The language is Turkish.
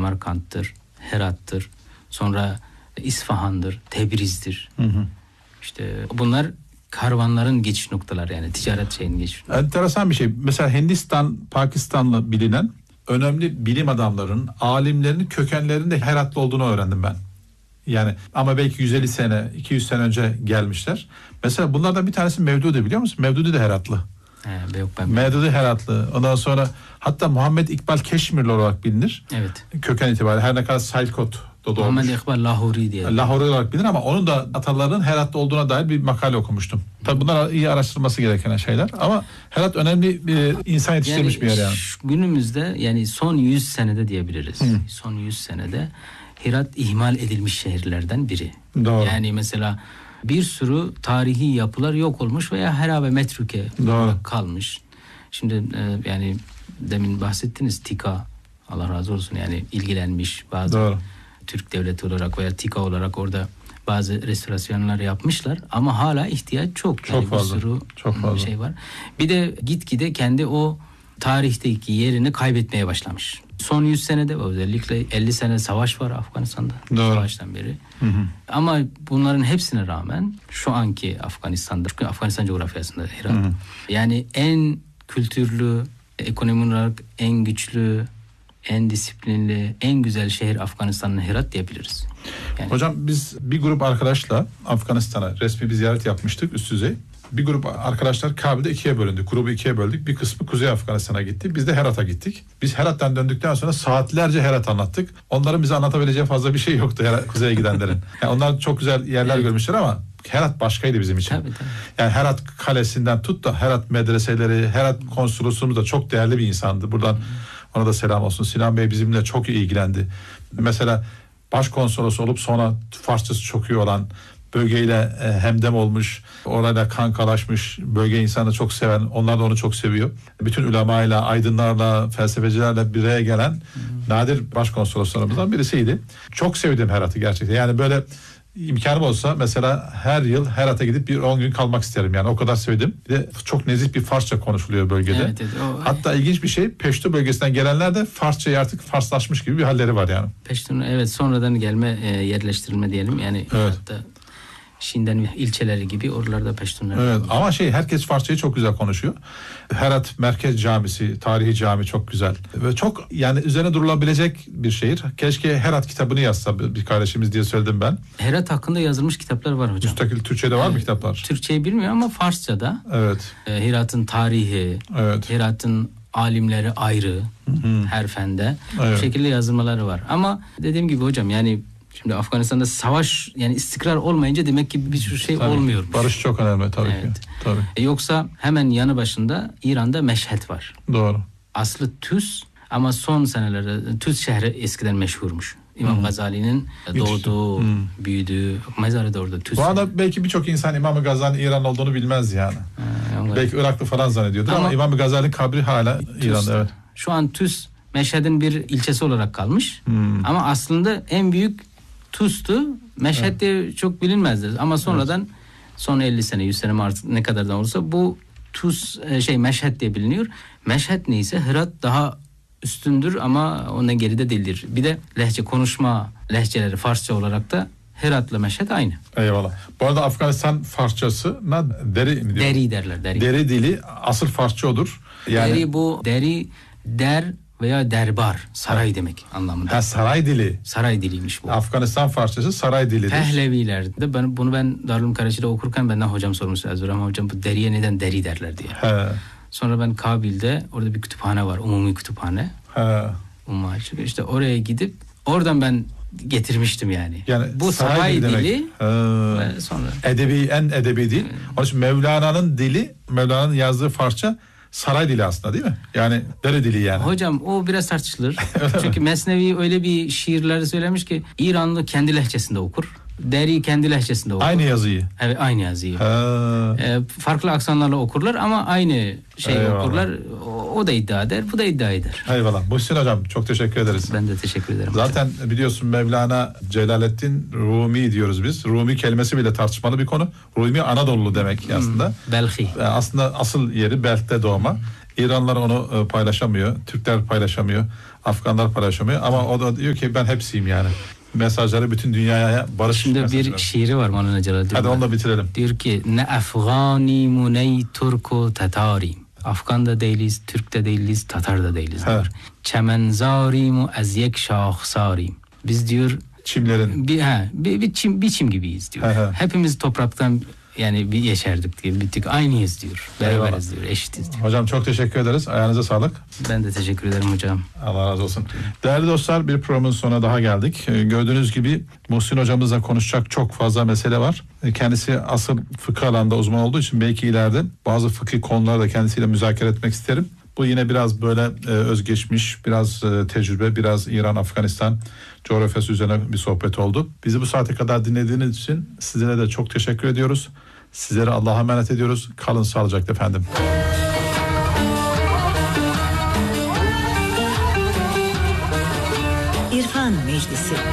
Semerkant'tır, Herat'tır, sonra İsfahan'dır, Tebriz'dir. İşte bunlar karvanların geçiş noktaları, yani ticaret şeyinin geçiş noktaları. Enteresan bir şey. Mesela Hindistan, Pakistan'la bilinen önemli bilim adamlarının, alimlerinin kökenlerinde Heratlı olduğunu öğrendim ben. Yani ama belki 150 sene, 200 sene önce gelmişler. Mesela bunlardan bir tanesi Mevdudi, biliyor musun? Mevdudi de Heratlı. Yok, ben Mevdudi Heratlı. Ondan sonra hatta Muhammed İkbal Keşmirli olarak bilinir. Evet. Köken itibariyle her ne kadar Sailkot da doğmuş. Muhammed İkbal Lahori diye. Lahori olarak bilinir ama onun da atalarının Heratlı olduğuna dair bir makale okumuştum. Tabii bunlar iyi araştırılması gereken şeyler ama Herat önemli bir insan yetiştirmiş bir yer yani. Günümüzde yani son 100 senede diyebiliriz. Son 100 senede Herat ihmal edilmiş şehirlerden biri. Doğru. Yani mesela bir sürü tarihi yapılar yok olmuş veya harabe metruke kalmış. Şimdi yani demin bahsettiniz, TİKA, Allah razı olsun, yani ilgilenmiş bazı. Doğru. Türk devleti olarak veya TİKA olarak orada bazı restorasyonlar yapmışlar ama hala ihtiyaç çok. Yani fazla. Bir sürü çok fazla şey var. Bir de gitgide kendi o tarihteki yerini kaybetmeye başlamış. Son 100 senede, özellikle 50 sene savaş var Afganistan'da. Doğru. Savaştan beri. Ama bunların hepsine rağmen şu anki Afganistan'da, çünkü Afganistan coğrafyasında Herat, yani en kültürlü, ekonomi olarak en güçlü, en disiplinli, en güzel şehir Afganistan'ın Herat diyebiliriz. Yani... Hocam biz bir grup arkadaşla Afganistan'a resmi bir ziyaret yapmıştık, üst düzey. Bir grup arkadaşlar Kabil'de ikiye bölündü. Grubu ikiye böldük. Bir kısmı Kuzey Afganistan'a gitti. Biz de Herat'a gittik. Biz Herat'tan döndükten sonra saatlerce Herat anlattık. Onların bize anlatabileceği fazla bir şey yoktu kuzeye gidenlerin. Yani onlar çok güzel yerler görmüşler ama Herat başkaydı bizim için. Tabii. Yani Herat Kalesi'nden tut da Herat medreseleri, Herat konsolosluğumuz da çok değerli bir insandı. Buradan ona da selam olsun. Sinan Bey bizimle çok iyi ilgilendi. Mesela başkonsolos olup sonra Farsçası çok iyi olan, bölgeyle hemdem olmuş, orayla kankalaşmış, bölge insanı çok seven, onlar da onu çok seviyor. Bütün ulemayla, aydınlarla, felsefecilerle bir araya gelen nadir başkonsoloslarımızdan birisiydi. Çok sevdim Herat'ı gerçekten. Yani böyle imkanım olsa mesela her yıl Herat'a gidip bir 10 gün kalmak isterim. Yani o kadar sevdim. Bir de çok nezih bir Farsça konuşuluyor bölgede. Evet, hatta ilginç bir şey, Peşto bölgesinden gelenler de Farsçayı artık Farslaşmış gibi bir halleri var yani. Peşto'nun sonradan gelme, yerleştirilme diyelim. Yani hatta Şin'den ilçeleri gibi oralarda Peştunlar. Evet ama herkes Farsçayı çok güzel konuşuyor. Herat Merkez Camisi, tarihi cami çok güzel. Ve çok yani üzerine durulabilecek bir şehir. Keşke Herat kitabını yazsa bir kardeşimiz diye söyledim ben. Herat hakkında yazılmış kitaplar var hocam. Müstakil Türkçe'de var mı kitaplar? Türkçeyi bilmiyorum ama Farsça'da. Evet. Herat'ın tarihi, Herat'ın alimleri ayrı her fende. Bu şekilde yazılmaları var. Ama dediğim gibi hocam, yani şimdi Afganistan'da savaş, yani istikrar olmayınca demek ki bir sürü şey olmuyor. Barış çok önemli tabii ki. Tabii. Yoksa hemen yanı başında İran'da Meşhed var. Doğru. Aslı Tüz ama son senelerde Tüz şehri eskiden meşhurmuş. İmam Gazali'nin doğduğu, büyüdüğü mezarı da orada Tüz. Bu arada belki birçok insan İmam Gazali'nin İran olduğunu bilmez yani. Belki Iraklı falan zannediyordur ama İmam Gazali'nin kabri hala İran'da. Evet. Şu an Tüz Meşhed'in bir ilçesi olarak kalmış. Ama aslında en büyük Tuz'tu. Meşhed de çok bilinmezdi. Ama sonradan son 50 sene, 100 sene mi artık ne kadardan olursa bu Tuz Meşhed diye biliniyor. Meşhed neyse Herat daha üstündür ama ondan geride değildir. Bir de konuşma lehçeleri Farsça olarak da Herat'la Meşhed aynı. Eyvallah. Bu arada Afganistan Farsçasına deri derler. Deri dili asıl Farsça odur. Yani Deri der veya derbar, saray demek anlamında. Saray dili. Saray diliymiş bu. Afganistan Farsçası saray dilidir. Pehlevilerde bunu ben Darülüm Karachi'de okurken benden hocam sormuş, Azurrahman hocam bu deriye neden deri derler diye. Sonra ben Kabil'de orada bir kütüphane var, umumi kütüphane. İşte oraya gidip oradan ben getirmiştim yani. Bu saray dili ve sonra en edebi dil. Onun için Mevlana'nın dili, Mevlana'nın yazdığı Farsça saray dili aslında, değil mi? Yani deli dili yani. Hocam o biraz tartışılır. Çünkü Mesnevi öyle bir şiirleri söylemiş ki İranlı kendi lehçesinde okur. Deri kendi lehçesinde okur. Aynı yazıyı. Evet, aynı yazıyı. Farklı aksanlarla okurlar ama aynı okurlar. O da iddia eder, bu da iddia eder. Eyvallah. Muhsin hocam çok teşekkür ederiz. Ben de teşekkür ederim. Zaten biliyorsun Mevlana Celaleddin Rumi diyoruz biz. Rumi kelimesi bile tartışmalı bir konu. Rumi Anadolu demek aslında. Belhi. Aslında asıl yeri Belh'te doğma. İranlılar onu paylaşamıyor. Türkler paylaşamıyor. Afganlar paylaşamıyor. Ama o da diyor ki ben hepsiyim yani. Mesajları bütün dünyaya barış Şimdi mesajları. bir şiiri var Maulana Celaleddin. Hadi onunla bitirelim. Diyor ki ne Afganiyim ne Türko Tatariyim. Afgan da değiliz, Türk de değiliz, Tatar da değiliz diyor. Çemenzarim az yek şahsarim. Biz diyor Çimlerin. bir çim gibiyiz diyor. Hepimiz topraktan yani bir yeşerdik diye bir tık aynıyız diyor. Beraberiz diyor, eşitiz diyor. Hocam çok teşekkür ederiz. Ayağınıza sağlık. Ben de teşekkür ederim hocam. Allah razı olsun. Değerli dostlar, bir programın sonuna daha geldik. Gördüğünüz gibi Muhsin hocamızla konuşacak çok fazla mesele var. Kendisi asıl fıkıh alanında uzman olduğu için belki ileride bazı fıkıh konuları da kendisiyle müzakere etmek isterim. Bu yine biraz böyle özgeçmiş, biraz tecrübe, biraz İran-Afganistan coğrafyası üzerine bir sohbet oldu. Bizi bu saate kadar dinlediğiniz için sizlere de çok teşekkür ediyoruz. Sizlere Allah'a emanet ediyoruz. Kalın sağlıcakla efendim. İrfan Meclisi.